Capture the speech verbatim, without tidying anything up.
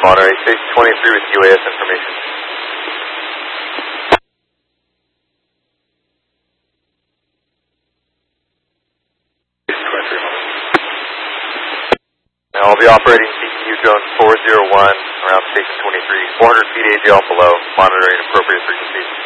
Monterey, Station twenty-three with U A S information. Now I'll be operating C T U drone four zero one around Station twenty-three, four hundred feet A J L below, monitoring appropriate frequencies.